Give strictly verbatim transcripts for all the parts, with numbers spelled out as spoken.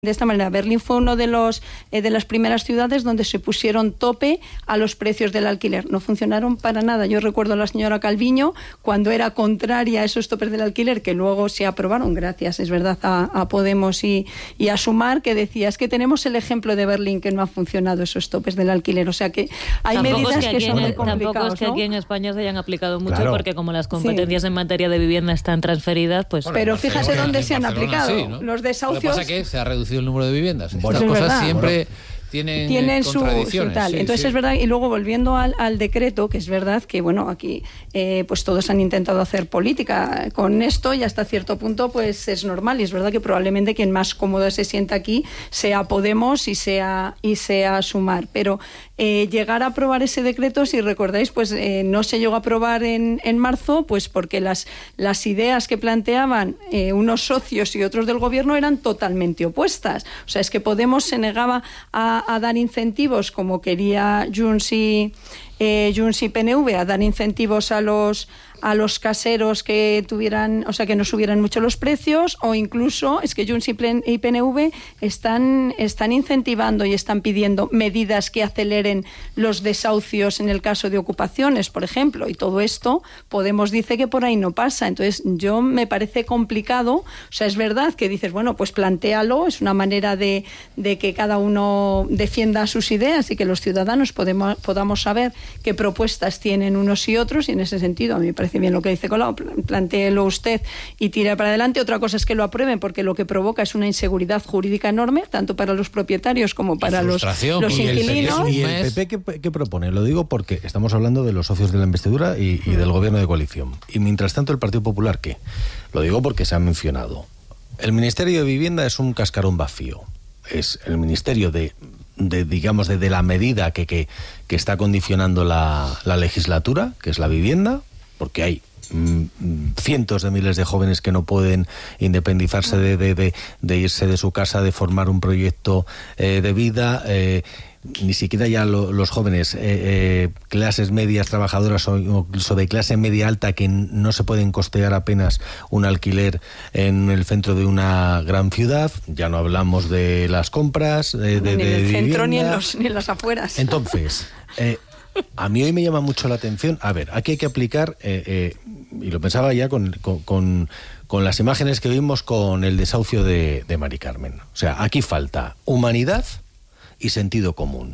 De esta manera, Berlín fue uno de los eh, de las primeras ciudades donde se pusieron tope a los precios del alquiler. No funcionaron para nada. Yo recuerdo a la señora Calviño cuando era contraria a esos topes del alquiler, que luego se aprobaron, gracias, es verdad, a, a Podemos y, y a Sumar, que decía, es que tenemos el ejemplo de Berlín, que no ha funcionado esos topes del alquiler. O sea que hay tampoco medidas es que, que son en, muy complicadas. Tampoco es que ¿no? aquí en España se hayan aplicado mucho, claro. porque como las competencias sí. en materia de vivienda están transferidas, pues... Bueno, pero fíjate dónde se han aplicado. Sí, ¿no? Los desahucios... Lo que pasa es que se ha reducido el número de viviendas. Bueno, Estas cosas verdad. siempre... Bueno. tienen, tienen su, contradicciones. su tal. Sí, Entonces sí. es verdad, y luego volviendo al, al decreto, que es verdad que bueno, aquí eh, pues todos han intentado hacer política con esto y hasta cierto punto pues es normal, y es verdad que probablemente quien más cómodo se sienta aquí sea Podemos y sea y sea Sumar, pero eh, llegar a aprobar ese decreto, si recordáis, pues eh, no se llegó a aprobar en, en marzo, pues porque las, las ideas que planteaban eh, unos socios y otros del gobierno eran totalmente opuestas. O sea, es que Podemos se negaba a, a dar incentivos, como quería Junts y, eh, Junts y P N V, a dar incentivos a los a los caseros que tuvieran, o sea, que no subieran mucho los precios, o incluso es que Junts y P N V están, están incentivando y están pidiendo medidas que aceleren los desahucios en el caso de ocupaciones, por ejemplo, y todo esto Podemos dice que por ahí no pasa. Entonces yo me parece complicado. O sea, es verdad que dices, bueno, pues plantéalo, es una manera de, de que cada uno defienda sus ideas y que los ciudadanos podemos, podamos saber qué propuestas tienen unos y otros, y en ese sentido a mí me parece bien lo que dice Colau, plantéelo usted y tire para adelante. Otra cosa es que lo aprueben, porque lo que provoca es una inseguridad jurídica enorme, tanto para los propietarios como para los, los inquilinos. ¿Y el P P qué, qué propone? Lo digo porque estamos hablando de los socios de la investidura y, y del gobierno de coalición. Y mientras tanto, el Partido Popular, ¿qué? Lo digo porque se ha mencionado. El Ministerio de Vivienda es un cascarón vacío. Es el ministerio de, de digamos, de, de la medida que, que, que está condicionando la, la legislatura, que es la vivienda, porque hay mm, cientos de miles de jóvenes que no pueden independizarse de, de, de, de irse de su casa, de formar un proyecto eh, de vida. Eh, ni siquiera ya lo, los jóvenes, eh, eh, clases medias trabajadoras o incluso de clase media alta, que no se pueden costear apenas un alquiler en el centro de una gran ciudad. Ya no hablamos de las compras, de, de, ni en el de centro vivienda. ni en, los, ni en las afueras. Entonces, eh, a mí hoy me llama mucho la atención. A ver, aquí hay que aplicar, eh, eh, y lo pensaba ya con, con, con, con las imágenes que vimos con el desahucio de, de Mari Carmen. O sea, aquí falta humanidad y sentido común.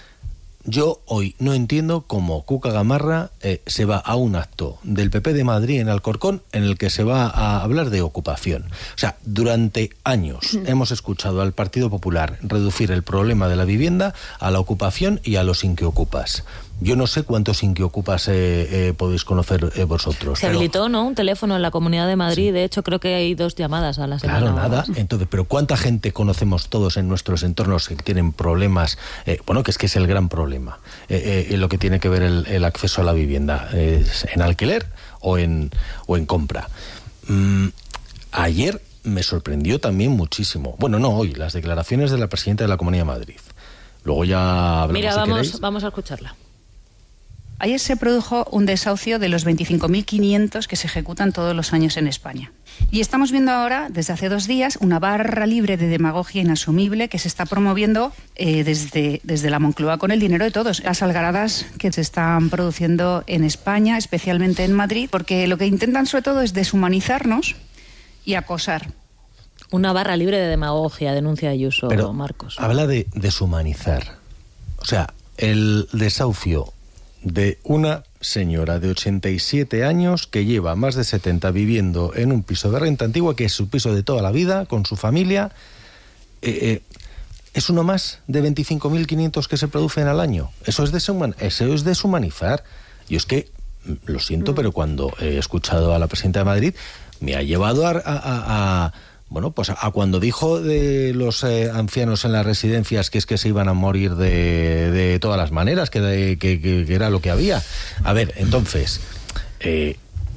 Yo hoy no entiendo cómo Cuca Gamarra eh, se va a un acto del P P de Madrid en Alcorcón en el que se va a hablar de ocupación. O sea, durante años mm. hemos escuchado al Partido Popular reducir el problema de la vivienda a la ocupación y a los inquiocupas. Yo no sé cuántos inquiocupas eh, eh, podéis conocer eh, vosotros. Se pero... habilitó, ¿no?, un teléfono en la Comunidad de Madrid. Sí. De hecho, creo que hay dos llamadas a la semana. Claro, nada. Entonces, pero ¿cuánta gente conocemos todos en nuestros entornos que tienen problemas? Eh, bueno, que es que es el gran problema. Eh, eh, lo que tiene que ver el, el acceso a la vivienda. Eh, en alquiler o en, o en compra. Mm, ayer me sorprendió también muchísimo. Bueno, no hoy, las declaraciones de la presidenta de la Comunidad de Madrid. Luego ya hablamos. Mira, si vamos, queréis. vamos a escucharla. Ayer se produjo un desahucio de los veinticinco mil quinientos que se ejecutan todos los años en España. Y estamos viendo ahora, desde hace dos días, una barra libre de demagogia inasumible que se está promoviendo eh, desde, desde la Moncloa con el dinero de todos. Las algaradas que se están produciendo en España, especialmente en Madrid, porque lo que intentan sobre todo es deshumanizarnos y acosar. Una barra libre de demagogia, denuncia Ayuso, Pero Marcos. Habla de deshumanizar. O sea, el desahucio de una señora de ochenta y siete años que lleva más de setenta viviendo en un piso de renta antigua, que es su piso de toda la vida, con su familia, eh, eh, es uno más de veinticinco mil quinientos que se producen al año. Eso es, deshuman- eso es deshumanizar. Y es que, lo siento, mm. pero cuando he escuchado a la presidenta de Madrid, me ha llevado a... a, a, a Bueno, pues a cuando dijo de los eh, ancianos en las residencias que es que se iban a morir de, de todas las maneras, que, de, que, que, que era lo que había. A ver, entonces, eh,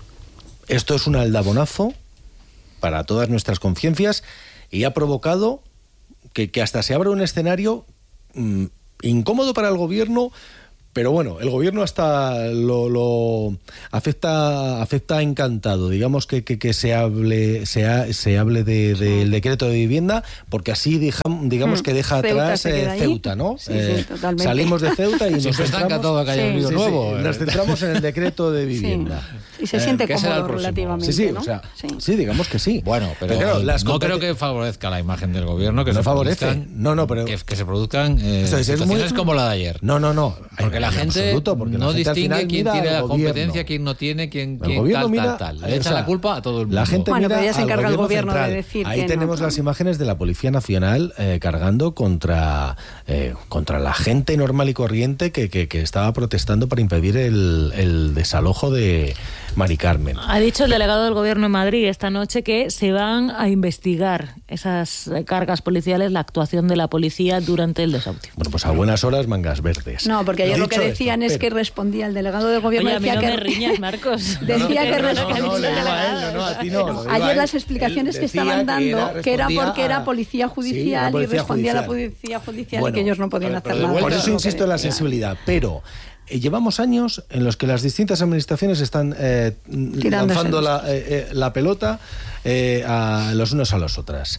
esto es un aldabonazo para todas nuestras conciencias y ha provocado que, que hasta se abra un escenario mmm, incómodo para el gobierno, Pero bueno, el gobierno hasta lo, lo afecta afecta encantado, digamos que, que, que se hable se, ha, se hable de, del decreto de vivienda, porque así deja, digamos que deja Ceuta atrás eh, Ceuta, ¿no? Sí, eh, sí, totalmente. salimos de Ceuta y nos Siempre está centramos, encantado de que haya un lío sí, nuevo. sí, nos centramos en el decreto de vivienda. Sí. Y se Eh, siente ¿qué será el cómodo próximo? relativamente, Sí, sí, ¿no? o sea, Sí. sí, digamos que sí. Bueno, pero, claro, las no competen- creo que favorezca la imagen del gobierno, que No se favorece. produzcan- No, no, pero- que, que se produzcan eh, Eso es, es situaciones muy- como la de ayer. No, no, no. Porque En la gente absoluto, porque la no gente al distingue final quién mira tiene al la gobierno. competencia, quién no tiene, quién, El quién gobierno tal, mira, tal, tal. eh, Le o echa sea, la culpa a todo el mundo. La gente Bueno, mira pero ya se al encarga el gobierno gobierno de central. decir Ahí que tenemos no. las imágenes de la Policía Nacional eh, cargando contra eh, contra la gente normal y corriente que, que, que estaba protestando para impedir el, el desalojo de Mari Carmen. Ha dicho el delegado del Gobierno en Madrid esta noche que se van a investigar esas cargas policiales, la actuación de la policía durante el desahucio. Bueno, pues a buenas horas mangas verdes. No, porque ayer lo que Dicho decían esto, es que pero- respondía el delegado del gobierno. Oye, a mí decía no que me riñas, Marcos. decía que no, no, respondía- no, le digo a él, no, no, a ti no, lo digo a Ayer él. las explicaciones Él que decía estaban dando era- que era respondía porque era a- policía Sí, judicial era y policía respondía a la judicial. policía judicial Bueno, y que ellos no podían a ver, hacer pero de nada. vuelta- Por Bueno, eso Lo que insisto en la decía. sensibilidad, pero eh, llevamos años en los que las distintas administraciones están eh, Tirándose. lanzando la, eh, eh, la pelota eh, a los unos a las otras.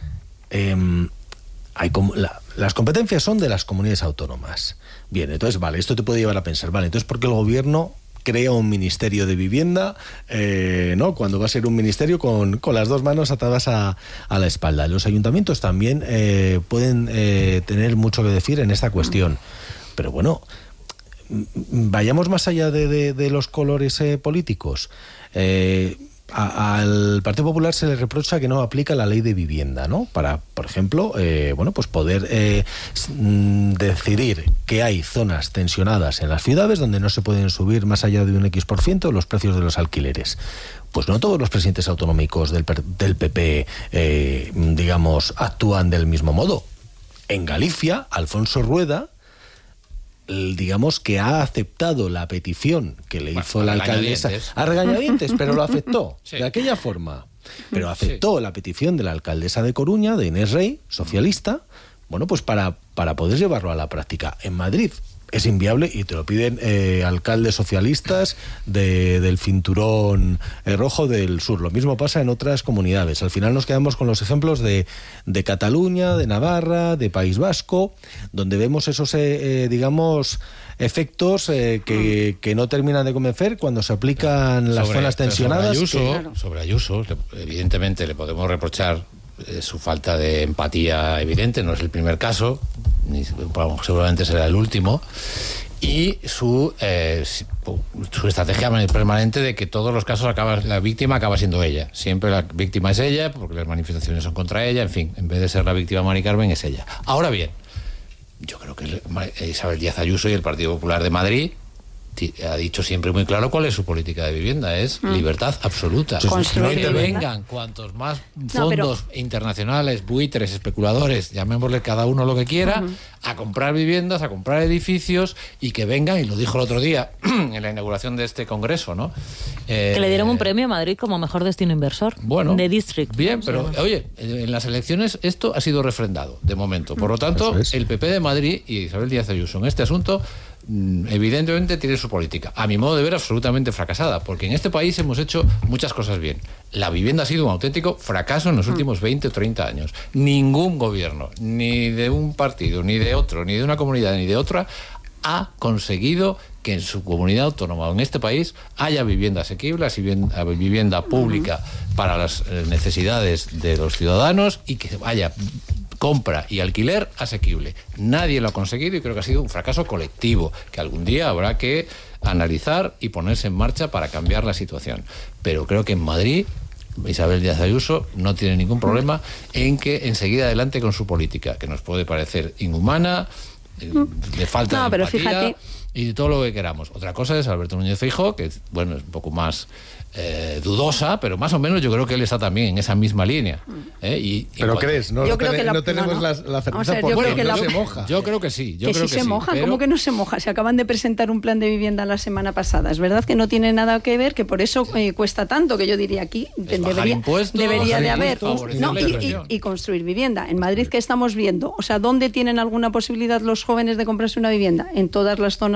Eh, hay como, la- las competencias son de las comunidades autónomas. Bien, entonces, vale, esto te puede llevar a pensar, vale, entonces, ¿por qué el gobierno crea un ministerio de vivienda, eh, ¿no? Cuando va a ser un ministerio con, con las dos manos atadas a, a la espalda? Los ayuntamientos también eh, pueden eh, tener mucho que decir en esta cuestión. Pero bueno, m- vayamos más allá de, de- de los colores eh, políticos. Eh, a- al Partido Popular se le reprocha que no aplica la ley de vivienda, ¿no? Para, por ejemplo, eh, bueno, pues poder eh, s- mm, decidir que hay zonas tensionadas en las ciudades donde no se pueden subir más allá de un X por ciento los precios de los alquileres. Pues no todos los presidentes autonómicos del, per- del P P, eh, digamos, actúan del mismo modo. En Galicia, Alfonso Rueda, el- digamos que ha aceptado la petición que le Bueno, hizo a la alcaldesa regañadientes. a regañadientes, pero lo aceptó Sí. de aquella forma. Pero aceptó la petición de la alcaldesa de Coruña, de Inés Rey, socialista, bueno, pues para, para poder llevarlo a la práctica. En Madrid es inviable y te lo piden eh, alcaldes socialistas de, del cinturón eh, rojo del sur. Lo mismo pasa en otras comunidades. Al final nos quedamos con los ejemplos de, de Cataluña, de Navarra, de País Vasco, donde vemos esos, eh, eh, digamos, efectos eh, que, que no terminan de convencer cuando se aplican las Sobre- zonas pero tensionadas. Sobre Ayuso, que- Claro. sobre Ayuso, le- evidentemente le podemos reprochar eh, su falta de empatía evidente, no es el primer caso, ni bueno, seguramente será el último, y su eh, si- su estrategia permanente de que todos los casos acaba, la víctima acaba siendo ella. Siempre la víctima es ella, porque las manifestaciones son contra ella, en fin, en vez de ser la víctima Mari Carmen, es ella. Ahora bien, yo creo que Isabel Díaz Ayuso y el Partido Popular de Madrid ti- ha dicho siempre muy claro cuál es su política de vivienda, es libertad absoluta. Construir No que vivienda. vengan cuantos más No, pero- fondos internacionales, buitres, especuladores, llamémosle cada uno lo que quiera, a comprar viviendas, a comprar edificios y que vengan, y lo dijo el otro día en la inauguración de este congreso, ¿no? Eh, Que le dieron un premio a Madrid como mejor destino inversor. Bueno, de District. bien, Se pero llama. oye, en las elecciones esto ha sido refrendado de momento. Por lo tanto, Eso es. el P P de Madrid y Isabel Díaz Ayuso en este asunto mm, evidentemente tiene su política. A mi modo de ver, absolutamente fracasada, porque en este país hemos hecho muchas cosas bien. La vivienda ha sido un auténtico fracaso en los últimos veinte o treinta años. Ningún gobierno, ni de un partido, ni de otro, ni de una comunidad, ni de otra, ha conseguido que en su comunidad autónoma o en este país haya vivienda asequible, vivienda, vivienda pública para las eh, necesidades de los ciudadanos y que haya compra y alquiler asequible. Nadie lo ha conseguido y creo que ha sido un fracaso colectivo que algún día habrá que analizar y ponerse en marcha para cambiar la situación. Pero creo que en Madrid Isabel Díaz Ayuso no tiene ningún problema en que enseguida adelante con su política, que nos puede parecer inhumana, eh, de falta No, de pero empatía fíjate. y de todo lo que queramos. Otra cosa es Alberto Núñez Feijóo, que bueno, es un poco más eh, dudosa, pero más o menos yo creo que él está también en esa misma línea. ¿eh? Y, y Pero cuando- crees, no, Yo no, creo ten- que la- no tenemos no, no. la, la Vamos a certeza ver, yo porque creo que no la- se moja. Yo creo que sí. Yo que creo si que se sí, moja, pero- ¿cómo que no se moja? Se acaban de presentar un plan de vivienda la semana pasada. Es verdad que no tiene nada que ver, que por eso eh, cuesta tanto, que yo diría aquí bajar debería, impuestos, debería bajar de haber impuestos, favorecer no, la y, y- inversión. y construir vivienda. En Madrid, ¿qué estamos viendo? O sea, ¿dónde tienen alguna posibilidad los jóvenes de comprarse una vivienda? En todas las zonas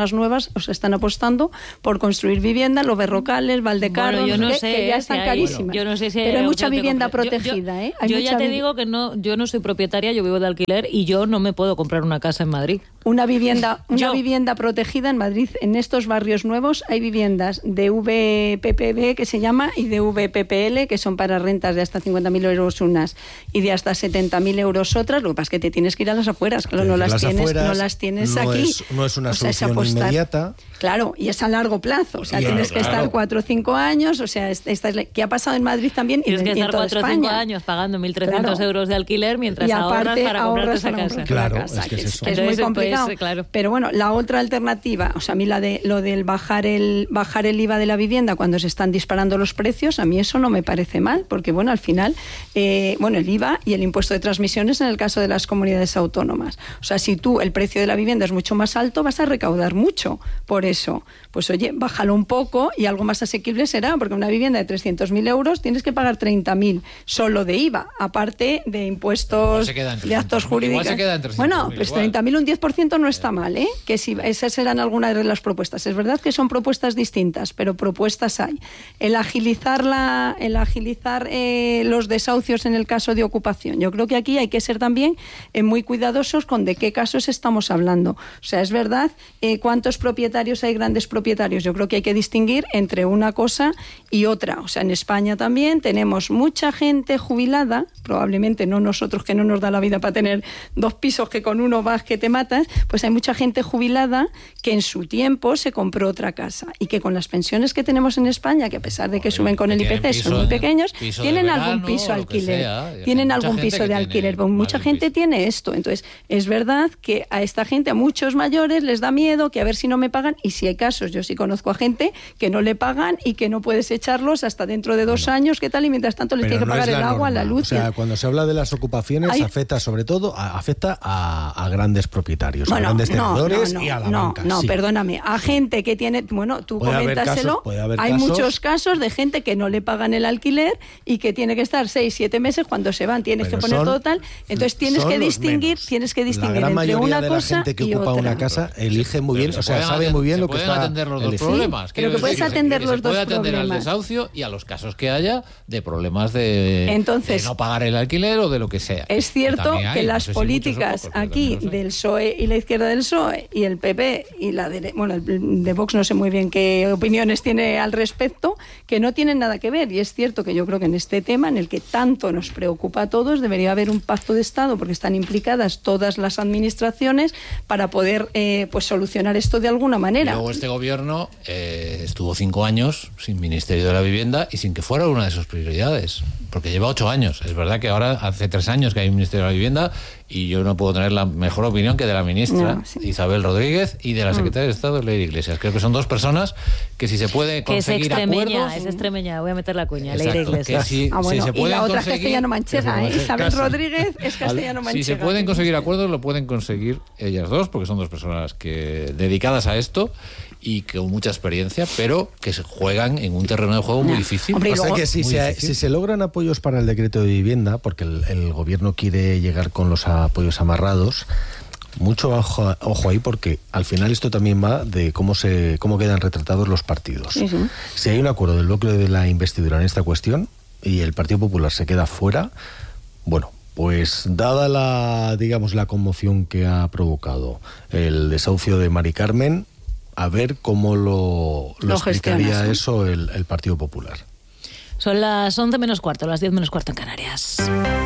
más nuevas, os están apostando por construir vivienda, los Berrocales, Valdecarros, bueno, yo no que, sé, que ya si están hay, carísimas. bueno, yo no sé si pero hay mucha vivienda comprar. protegida, yo, yo, ¿eh? Hay yo mucha ya te vi- digo que no, yo no soy propietaria, yo vivo de alquiler y yo no me puedo comprar una casa en Madrid. Una vivienda, una Yo. vivienda protegida en Madrid. En estos barrios nuevos hay viviendas de V P P B, que se llama, y de V P P L, que son para rentas de hasta cincuenta mil euros unas y de hasta setenta mil euros otras. Lo que pasa es que te tienes que ir a las afueras, claro, no las, Las tienes, afueras no las tienes no aquí. es- no es una O sea, solución apostar. inmediata. Claro, y es a largo plazo. O sea, Claro, tienes que claro. estar cuatro o cinco años. O sea, esta es la, que ha pasado en Madrid también y, Tienes que en estar toda cuatro o cinco España. años pagando mil trescientos Claro. euros de alquiler mientras Y ahorras aparte para comprarte ahorras esa para casa. comprarte una Claro, casa, es que es eso. que es Entonces, muy complicado. pues, claro. Pero bueno, la otra alternativa, o sea, a mí la de lo del bajar el bajar el I V A de la vivienda cuando se están disparando los precios, a mí eso no me parece mal, porque bueno, al final, eh, bueno, el I V A y el impuesto de transmisiones en el caso de las comunidades autónomas. O sea, si tú el precio de la vivienda es mucho más alto, vas a recaudar mucho por eso. Pues oye, bájalo un poco y algo más asequible será, porque una vivienda de trescientos mil euros tienes que pagar treinta mil solo de I V A, aparte de Igual impuestos se queda en de actos trescientos mil, jurídicos. igual se queda en trescientos mil, Bueno, pues igual. treinta mil, un diez por ciento no está mal, ¿eh? Que si esas serán algunas de las propuestas. Es verdad que son propuestas distintas, pero propuestas hay. El agilizar la, el agilizar eh, los desahucios en el caso de ocupación. Yo creo que aquí hay que ser también eh, muy cuidadosos con de qué casos estamos hablando. O sea, es verdad, eh, cuántos propietarios hay, grandes propietarios. Yo creo que hay que distinguir entre una cosa y otra. O sea, en España también tenemos mucha gente jubilada, probablemente no nosotros, que no nos da la vida para tener dos pisos que con uno vas que te matas, pues hay mucha gente jubilada que en su tiempo se compró otra casa y que con las pensiones que tenemos en España, que a pesar de que Oye, suben con que el tienen I P C piso son muy de- pequeños, piso de tienen verano, algún piso o lo que alquiler, sea. Hay tienen mucha algún gente piso que de tiene alquiler, más mucha de un gente piso. tiene esto. Entonces, es verdad que a esta gente, a muchos mayores, les da miedo que a ver si no me pagan, y si hay casos, yo sí conozco a gente que no le pagan y que no puedes echarlos hasta dentro de dos años, ¿qué tal? Y mientras tanto les Pero tienes que no es pagar el la agua, norma. la luz. O sea, y- cuando se habla de las ocupaciones, Hay- afecta sobre todo a, afecta a, a grandes propietarios, Bueno, a grandes no, tenedores no, y a la no, banca. no, sí. perdóname, a gente que tiene, bueno, tú Puede haber coméntaselo, casos, puede haber hay casos. muchos casos de gente que no le pagan el alquiler y que tiene que estar seis, siete meses, cuando se van tienes Pero que poner son- todo tal, entonces tienes son que los distinguir, menos. tienes que La distinguir gran entre mayoría una de la cosa gente que y ocupa otra. una casa elige muy bien, Pero o se sea, pueden sabe atender- muy bien se lo que pueden está atender los dos elegir. problemas. Sí, quiero pero que decir, puedes se- atender que los se puede dos atender al problemas. desahucio y a los casos que haya de problemas de, Entonces, de no pagar el alquiler o de lo que sea. Es cierto también hay, que no las sé si muchos o políticas pocos, pero aquí también los hay. del P S O E y la izquierda del P S O E y el P P y la de, bueno, el de Vox no sé muy bien qué opiniones tiene al respecto, que no tienen nada que ver. Y es cierto que yo creo que en este tema, en el que tanto nos preocupa a todos, debería haber un pacto de Estado, porque están implicadas todas las administraciones para poder eh, pues solucionar esto de alguna Y manera. luego este gobierno eh, estuvo cinco años sin Ministerio de la Vivienda y sin que fuera una de sus prioridades, porque lleva ocho años. Es verdad que ahora hace tres años que hay un Ministerio de la Vivienda y yo no puedo tener la mejor opinión que de la ministra No, sí. Isabel Rodríguez y de la secretaria de Estado Leire Iglesias. Creo que son dos personas que si se puede Que es conseguir extremeña, acuerdos... es extremeña, voy a meter la cuña, Leire Exacto, que Iglesias. si, Ah, bueno, si se y pueden la otra es conseguir- castellano-manchega, ¿eh? Isabel Casi. Rodríguez es castellano-manchega. Si se pueden conseguir acuerdos, lo pueden conseguir ellas dos, porque son dos personas que dedicadas a esto y con mucha experiencia, pero que se juegan en un terreno de juego muy No. difícil. Hombre, y O sea luego- que si Muy se, difícil. si se logran apoyos para el decreto de vivienda, porque el, el gobierno quiere llegar con los apoyos amarrados, mucho ojo, ojo ahí, porque al final esto también va de cómo se cómo quedan retratados los partidos. Sí, sí. Si hay un acuerdo del bloque de la investidura en esta cuestión y el Partido Popular se queda fuera, bueno, pues dada la, digamos, la conmoción que ha provocado el desahucio de Mari Carmen, a ver cómo lo, lo, Lo explicaría gestionas, ¿no? eso el, el Partido Popular. Son las once menos cuarto, las diez menos cuarto en Canarias.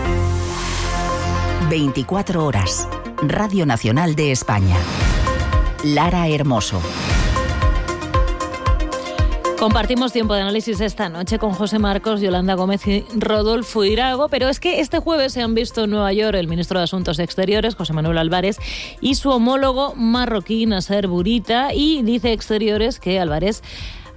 veinticuatro horas. Radio Nacional de España. Lara Hermoso. Compartimos tiempo de análisis esta noche con José Marcos, Yolanda Gómez y Rodolfo Irago, pero es que este jueves se han visto en Nueva York el ministro de Asuntos Exteriores, José Manuel Álvarez, y su homólogo marroquí, Nasser Bourita, y dice Exteriores que Álvarez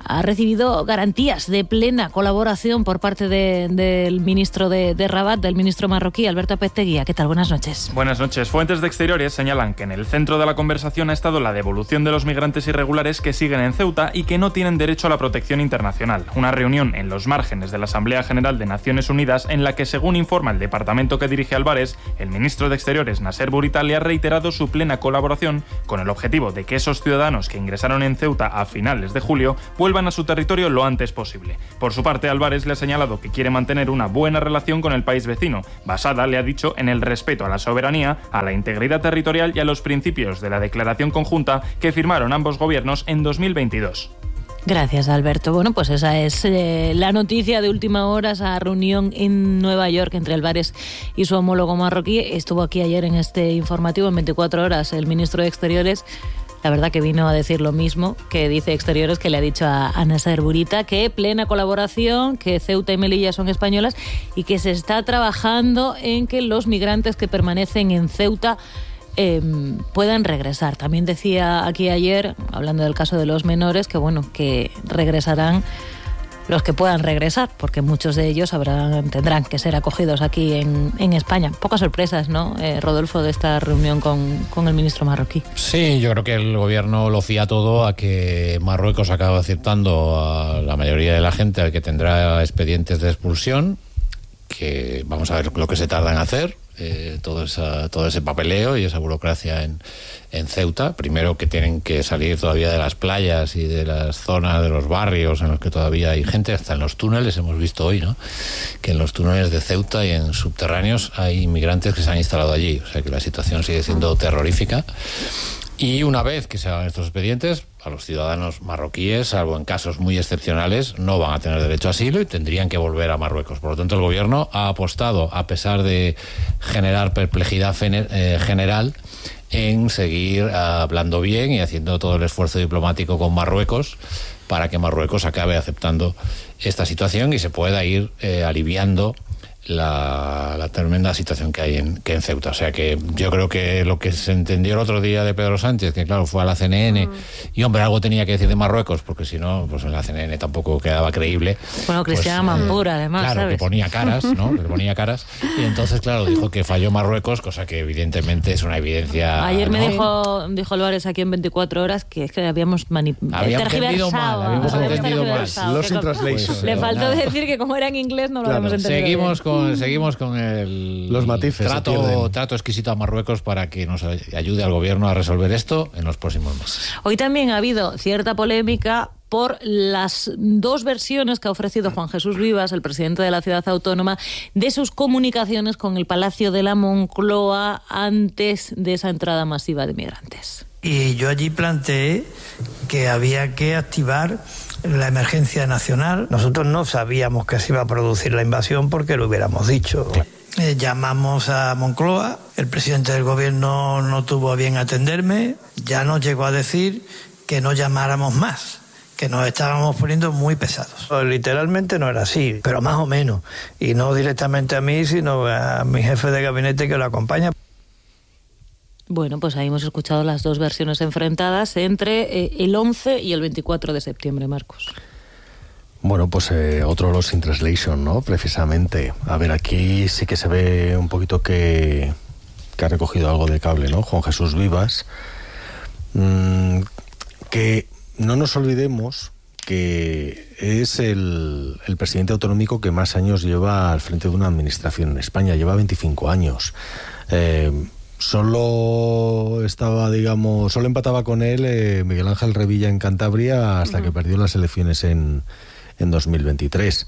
ha recibido garantías de plena colaboración por parte de, del ministro de, de Rabat, del ministro marroquí, Alberto Apezteguía. ¿Qué tal? Buenas noches. Buenas noches. Fuentes de Exteriores señalan que en el centro de la conversación ha estado la devolución de los migrantes irregulares que siguen en Ceuta y que no tienen derecho a la protección internacional. Una reunión en los márgenes de la Asamblea General de Naciones Unidas en la que, según informa el departamento que dirige Álvarez, el ministro de Exteriores, Nasser Bourita, le ha reiterado su plena colaboración con el objetivo de que esos ciudadanos que ingresaron en Ceuta a finales de julio vuelvan a su territorio lo antes posible. Por su parte, Álvarez le ha señalado que quiere mantener una buena relación con el país vecino, basada, le ha dicho, en el respeto a la soberanía, a la integridad territorial y a los principios de la declaración conjunta que firmaron ambos gobiernos en dos mil veintidós. Gracias, Alberto. Bueno, pues esa es eh, la noticia de última hora, esa reunión en Nueva York entre Álvarez y su homólogo marroquí. Estuvo aquí ayer en este informativo en veinticuatro horas el ministro de Exteriores. La verdad que vino a decir lo mismo que dice Exteriores, que le ha dicho a, a Nasser Bourita, que plena colaboración, que Ceuta y Melilla son españolas y que se está trabajando en que los migrantes que permanecen en Ceuta eh, puedan regresar. También decía aquí ayer, hablando del caso de los menores, que bueno, que regresarán los que puedan regresar, porque muchos de ellos habrán, tendrán que ser acogidos aquí en, en España. Pocas sorpresas, ¿no, eh, Rodolfo, de esta reunión con, con el ministro marroquí? Sí, yo creo que el gobierno lo fía todo a que Marruecos acaba aceptando a la mayoría de la gente al que tendrá expedientes de expulsión, que vamos a ver lo que se tarda en hacer. Eh, todo, esa, todo ese papeleo y esa burocracia en, en Ceuta. Primero que tienen que salir todavía de las playas y de las zonas, de los barrios en los que todavía hay gente, hasta en los túneles, hemos visto hoy, ¿no?, que en los túneles de Ceuta y en subterráneos hay inmigrantes que se han instalado allí, o sea que la situación sigue siendo terrorífica. Y una vez que se hagan estos expedientes, a los ciudadanos marroquíes, salvo en casos muy excepcionales, no van a tener derecho a asilo y tendrían que volver a Marruecos. Por lo tanto, el gobierno ha apostado, a pesar de generar perplejidad eh, general, en seguir hablando bien y haciendo todo el esfuerzo diplomático con Marruecos para que Marruecos acabe aceptando esta situación y se pueda ir eh, aliviando La, la tremenda situación que hay en, que en Ceuta. O sea que yo creo que lo que se entendió el otro día de Pedro Sánchez, que claro, fue a la C N N, mm. y hombre, algo tenía que decir de Marruecos, porque si no, pues en la C N N tampoco quedaba creíble. Bueno, Cristiana pues, Mampur, eh, además, claro, ¿sabes? que ponía caras, ¿no? Que ponía caras. Y entonces, claro, dijo que falló Marruecos, cosa que evidentemente es una evidencia. Ayer ¿no? me dijo, dijo Álvarez aquí en veinticuatro horas que es que habíamos manipulado. Habíamos entendido mal, habíamos entendido mal. Lost in translation. Pues, le faltó nada. decir que como era en inglés no lo claro, habíamos entendido. Seguimos con, seguimos con el los matices trato, trato exquisito a Marruecos para que nos ayude al gobierno a resolver esto en los próximos meses. Hoy también ha habido cierta polémica por las dos versiones que ha ofrecido Juan Jesús Vivas, el presidente de la ciudad autónoma, de sus comunicaciones con el Palacio de la Moncloa antes de esa entrada masiva de migrantes. Y yo allí planteé que había que activar la emergencia nacional. Nosotros no sabíamos que se iba a producir la invasión porque lo hubiéramos dicho. Eh, llamamos a Moncloa, el presidente del gobierno no tuvo a bien atenderme, ya nos llegó a decir que no llamáramos más, que nos estábamos poniendo muy pesados. Literalmente no era así, pero más o menos. Y no directamente a mí, sino a mi jefe de gabinete que lo acompaña. Bueno, pues ahí hemos escuchado las dos versiones enfrentadas entre eh, el once y el veinticuatro de septiembre, Marcos. Bueno, pues eh, otro Lost in Translation, ¿no? Precisamente. A ver, aquí sí que se ve un poquito que, que ha recogido algo de cable, ¿no? Juan Jesús Vivas. Mm, que no nos olvidemos que es el, el presidente autonómico que más años lleva al frente de una administración en España. Lleva veinticinco años. Eh... Solo estaba, digamos, solo empataba con él eh, Miguel Ángel Revilla en Cantabria hasta uh-huh. que perdió las elecciones en, en dos mil veintitrés.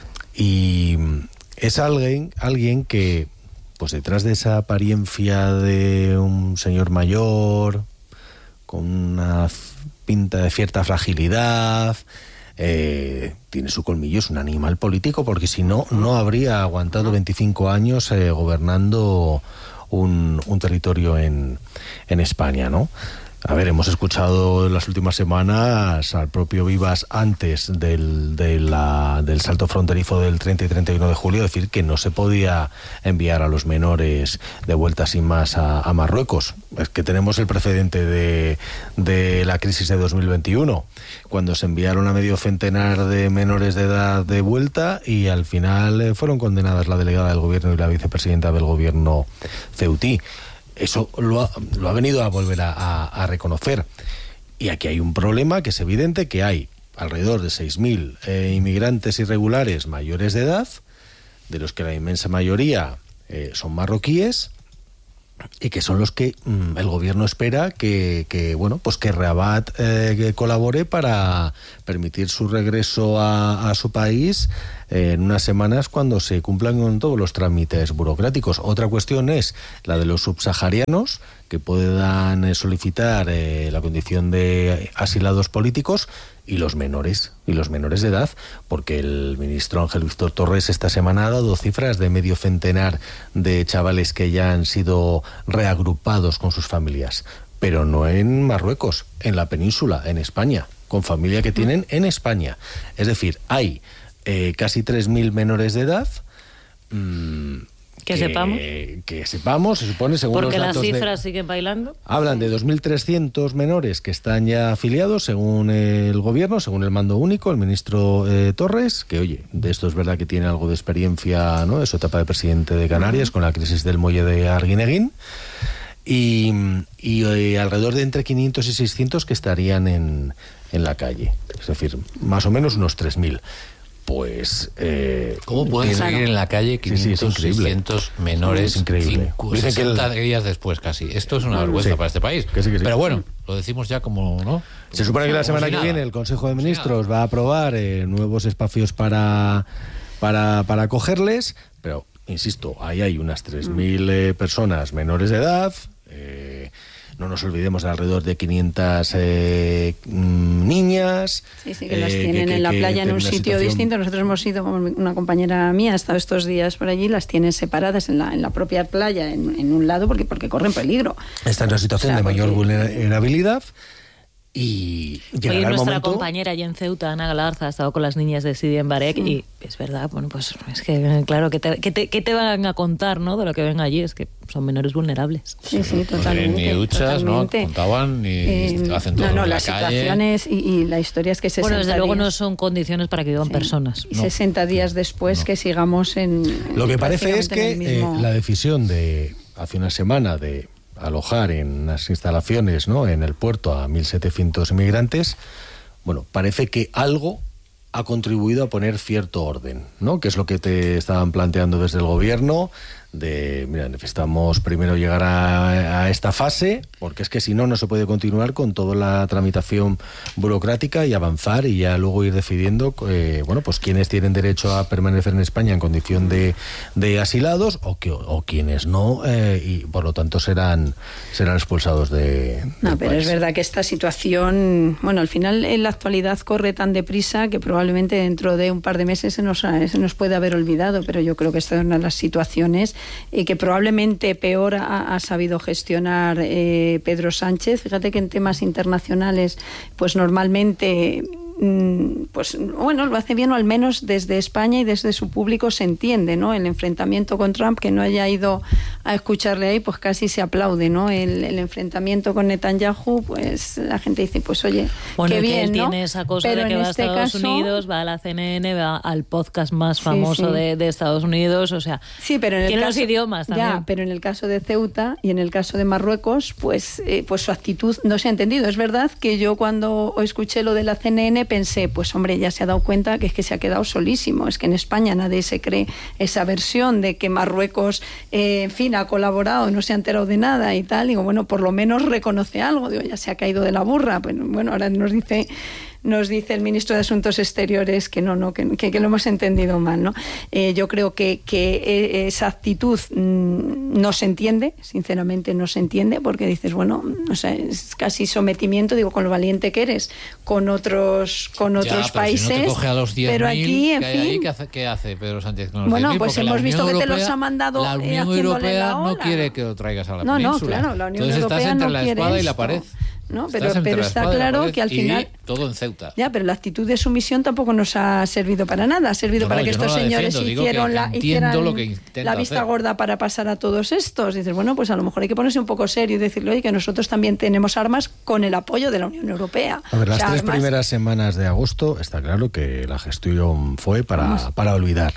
Y es alguien, alguien que, pues detrás de esa apariencia de un señor mayor, con una pinta de cierta fragilidad, eh, tiene su colmillo, es un animal político, porque si no, no habría aguantado uh-huh. veinticinco años eh, gobernando Un, un territorio en, en España, ¿no? A ver, hemos escuchado en las últimas semanas al propio Vivas antes del, de la, del salto fronterizo del treinta y treinta y uno de julio decir que no se podía enviar a los menores de vuelta sin más a, a Marruecos. Es que tenemos el precedente de, de la crisis de dos mil veintiuno, cuando se enviaron a medio centenar de menores de edad de vuelta y al final fueron condenadas la delegada del gobierno y la vicepresidenta del gobierno ceutí. Eso lo ha, lo ha venido a volver a, a, a reconocer. Y aquí hay un problema que es evidente, que hay alrededor de seis mil eh, inmigrantes irregulares mayores de edad, de los que la inmensa mayoría eh, son marroquíes, y que son los que mmm, el gobierno espera que, que bueno, pues que Rabat eh, que colabore para permitir su regreso a, a su país eh, en unas semanas cuando se cumplan con todos los trámites burocráticos. Otra cuestión es la de los subsaharianos que puedan solicitar eh, la condición de asilados políticos, y los menores, y los menores de edad, porque el ministro Ángel Víctor Torres esta semana ha dado cifras de medio centenar de chavales que ya han sido reagrupados con sus familias, pero no en Marruecos, en la península, en España, con familia que tienen en España. Es decir, hay eh, casi tres mil menores de edad, mmm, Que, que sepamos. Que sepamos, se supone, según Porque los datos las cifras de, siguen bailando. Hablan de dos mil trescientos menores que están ya afiliados, según el gobierno, según el mando único, el ministro eh, Torres, que, oye, de esto es verdad que tiene algo de experiencia, ¿no?, de su etapa de presidente de Canarias, uh-huh, con la crisis del muelle de Arguineguín, y, y eh, alrededor de entre quinientos y seiscientos que estarían en, en la calle. Es decir, más o menos unos tres mil. Pues eh, ¿cómo pueden seguir en la calle quinientos, sí, sí, seiscientos menores sesenta días después casi? Esto es una vergüenza, sí, para este país. Que sí, que sí. Pero bueno, lo decimos ya como, ¿no? Se supone que la semana si que nada. viene el Consejo de Ministros si va a aprobar eh, nuevos espacios para, para, para acogerles, pero, insisto, ahí hay unas tres mil eh, personas menores de edad. eh, No nos olvidemos de alrededor de quinientas eh, niñas. Sí, sí, que las eh, tienen que, en la que, playa que en un sitio situación... distinto. Nosotros hemos ido, como una compañera mía ha estado estos días por allí, las tienen separadas en la, en la propia playa, en, en un lado, porque, porque corren peligro. Está en una situación, o sea, de mayor porque... vulnerabilidad. Y hoy nuestra momento... compañera allí en Ceuta, Ana Galarza, ha estado con las niñas de Sidi en Barek, sí, y es verdad, bueno, pues es que claro, que te, que te, que te van a contar, ¿no?, de lo que ven allí, es que son menores vulnerables. Sí, sí, totalmente. Ni duchas, totalmente. ¿no? Contaban, ni eh, hacen todo. No, no, en la las calle. situaciones y, y la historia es que sesenta Bueno, desde días, luego no son condiciones para que vivan, sí, personas. Y no. sesenta días después no. que sigamos en... Lo que parece es que mismo... eh, la decisión de hace una semana de alojar en las instalaciones, ¿no?, en el puerto a mil setecientos inmigrantes, bueno, parece que algo ha contribuido a poner cierto orden, ¿no?, que es lo que te estaban planteando desde el gobierno, de, mira, necesitamos primero llegar a, a esta fase, porque es que si no, no se puede continuar con toda la tramitación burocrática y avanzar y ya luego ir decidiendo, eh, bueno, pues quiénes tienen derecho a permanecer en España en condición de, de asilados o, que, o quienes no, eh, y por lo tanto serán, serán expulsados de... No, pero país. Es verdad que esta situación, bueno, al final en la actualidad corre tan deprisa que probablemente dentro de un par de meses se nos, se nos puede haber olvidado, pero yo creo que esta es una de las situaciones y que probablemente peor ha, ha sabido gestionar eh, Pedro Sánchez. Fíjate que en temas internacionales, pues normalmente, pues bueno, lo hace bien, o al menos desde España y desde su público se entiende, ¿no? El enfrentamiento con Trump, que no haya ido a escucharle ahí, pues casi se aplaude, ¿no? El, el enfrentamiento con Netanyahu, pues la gente dice, pues oye, bueno, qué que bien, él ¿no? tiene esa cosa Pero de que va este a Estados caso... Unidos, va a la C N N, va al podcast más famoso, sí, sí. De, de Estados Unidos, o sea, sí, pero en el tiene caso, los idiomas también. Ya, pero en el caso de Ceuta y en el caso de Marruecos, pues, eh, pues su actitud no se ha entendido. Es verdad que yo cuando escuché lo de la C N N pensé, pues hombre, ya se ha dado cuenta que es que se ha quedado solísimo. Es que en España nadie se cree esa versión de que Marruecos, eh, en fin, ha colaborado, no se ha enterado de nada y tal. Digo, bueno, por lo menos reconoce algo. Digo, ya se ha caído de la burra. Pues, bueno, ahora nos dice... nos dice el ministro de Asuntos Exteriores que no, no, que, que, que lo hemos entendido mal, ¿no? Eh, yo creo que, que esa actitud mmm, no se entiende, sinceramente no se entiende, porque dices, bueno, o sea, es casi sometimiento, digo, con lo valiente que eres, con otros, con otros ya, pero países. Si no te coge a los diez pero aquí, en que fin. Ahí, ¿qué, hace, ¿Qué hace Pedro Sánchez con los bueno, diez mil? pues hemos visto que Europea, te los ha mandado. La Unión eh, Europea la no quiere que lo traigas a la no, península. No, claro, la Unión Entonces Europea estás entre no la quiere espada esto. y la pared. ¿no? Pero, pero está claro que al final... todo en Ceuta. Ya, pero la actitud de sumisión tampoco nos ha servido para nada. Ha servido no, para no, que estos no señores defiendo, hicieron la, hicieran lo que la vista hacer. gorda para pasar a todos estos. Dices, bueno, pues a lo mejor hay que ponerse un poco serio y decirle, oye, que nosotros también tenemos armas con el apoyo de la Unión Europea. A ver, las o sea, tres armas... primeras semanas de agosto está claro que la gestión fue para, para olvidar.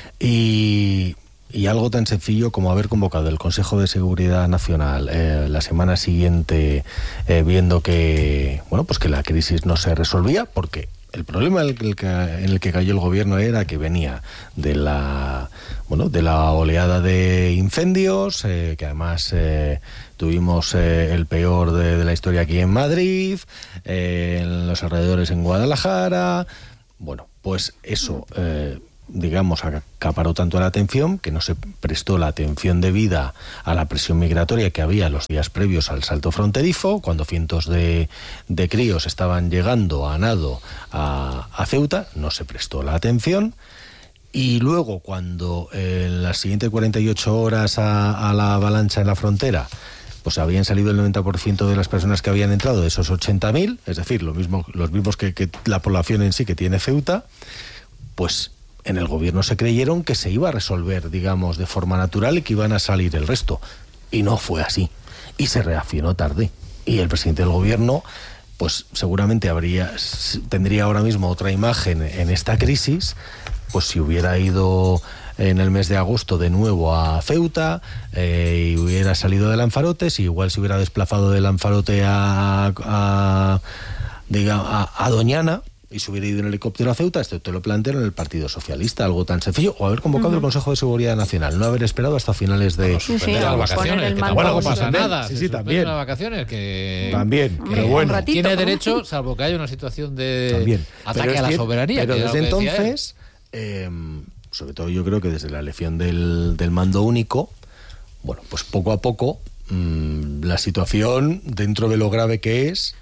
Y... Y algo tan sencillo como haber convocado el Consejo de Seguridad Nacional eh, la semana siguiente, eh, viendo que bueno pues que la crisis no se resolvía, porque el problema en el que, en el que cayó el gobierno era que venía de la bueno de la oleada de incendios, eh, que además eh, tuvimos eh, el peor de, de la historia aquí en Madrid, eh, en los alrededores en Guadalajara. Bueno, pues eso... Eh, digamos, acaparó tanto la atención que no se prestó la atención debida a la presión migratoria que había los días previos al salto fronterizo, cuando cientos de, de críos estaban llegando a nado a, a Ceuta, no se prestó la atención. Y luego, cuando en las siguientes cuarenta y ocho horas a, a la avalancha en la frontera, pues habían salido el noventa por ciento de las personas que habían entrado, de esos ochenta mil, es decir, lo mismo, los mismos que, que la población en sí que tiene Ceuta, pues en el gobierno se creyeron que se iba a resolver, digamos, de forma natural y que iban a salir el resto. Y no fue así. Y se reaccionó tarde. Y el presidente del gobierno, pues seguramente habría, tendría ahora mismo otra imagen en esta crisis, pues si hubiera ido en el mes de agosto de nuevo a Ceuta eh, y hubiera salido de Lanzarote, si igual se hubiera desplazado de Lanzarote a, a, digamos, a, a Doñana, y se hubiera ido en helicóptero a Ceuta. Esto te lo plantearon en el Partido Socialista, algo tan sencillo, o haber convocado uh-huh. el Consejo de Seguridad Nacional, no haber esperado hasta finales de... No, sí, sí, las vacaciones, que tampoco pasa nada. Sí, sí, también. Las vacaciones, que... También, que pero bueno. Ratito, tiene derecho, salvo que haya una situación de también. ataque pero a la que, soberanía. Pero que desde entonces, eh, sobre todo yo creo que desde la elección del, del mando único, bueno, pues poco a poco, mmm, la situación, dentro de lo grave que es,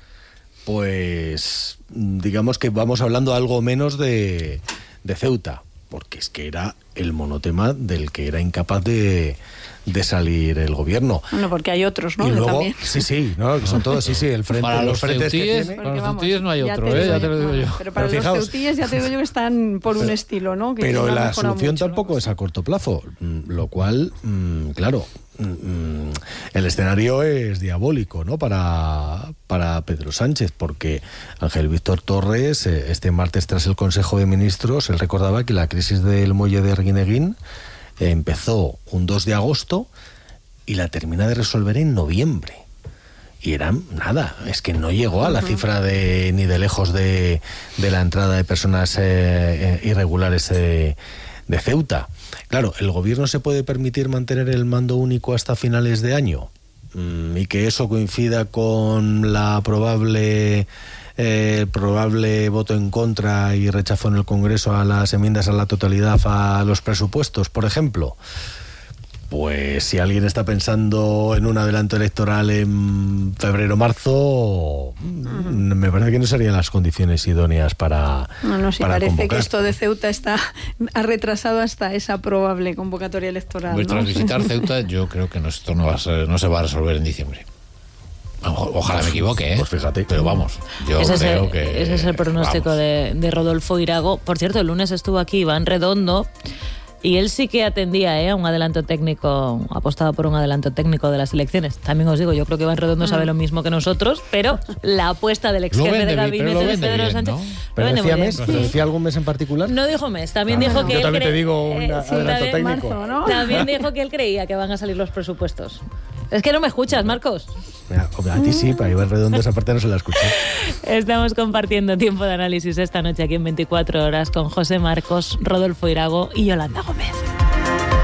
pues digamos que vamos hablando algo menos de, de Ceuta, porque es que era el monotema del que era incapaz de, de salir el gobierno. Bueno, porque hay otros, ¿no? Y luego, también. sí, sí, ¿no? Que son todos, sí, sí, el frente, para los, los frentes ceutíes, que tiene. para los ceutíes no hay ya otro, ¿eh? Ya te lo digo yo. Pero para pero los fijaos, ceutíes ya te digo yo que están por un pero, estilo, ¿no? Que pero la solución mucho, tampoco es a corto plazo, lo cual, mmm, claro, mmm, el escenario es diabólico, ¿no? Para, para Pedro Sánchez, porque Ángel Víctor Torres, este martes tras el Consejo de Ministros, él recordaba que la crisis del muelle de Arguineguín empezó un dos de agosto y la termina de resolver en noviembre. Y era nada, es que no llegó a la uh-huh. cifra de ni de lejos de, de la entrada de personas eh, irregulares de, de Ceuta. Claro, ¿el gobierno se puede permitir mantener el mando único hasta finales de año? Mm, y que eso coincida con la probable... Eh, probable voto en contra y rechazo en el Congreso a las enmiendas a la totalidad a los presupuestos, por ejemplo. Pues si alguien está pensando en un adelanto electoral en febrero-marzo, uh-huh. me parece que no serían las condiciones idóneas para No, no, sí, para parece convocar. que esto de Ceuta está ha retrasado hasta esa probable convocatoria electoral. Pues ¿no? tras visitar Ceuta, yo creo que no, esto no, va a ser, no se va a resolver en diciembre. Ojalá me equivoque, ¿eh? Pues fíjate. Pero vamos, yo ese creo es el, que... Ese es el pronóstico de, de Rodolfo Irago. Por cierto, el lunes estuvo aquí Iván Redondo y él sí que atendía ¿eh? a un adelanto técnico, apostaba por un adelanto técnico de las elecciones. También os digo, yo creo que Iván Redondo sabe lo mismo que nosotros, pero la apuesta del ex jefe vende, de gabinete de Pedro bien, Sánchez... ¿no? ¿Pero decía mes? Sí. ¿Pero decía algún mes en particular? No dijo mes, también Ah, dijo que yo él también cre... te digo un eh, adelanto también, técnico. Marzo, ¿no? También dijo que él creía que van a salir los presupuestos. Es que no me escuchas, Marcos. Mira, a ti sí, para Iván Redondo esa parte no se la escuché. Estamos compartiendo tiempo de análisis esta noche aquí en veinticuatro horas con José Marcos, Rodolfo Irago y Yolanda Gómez.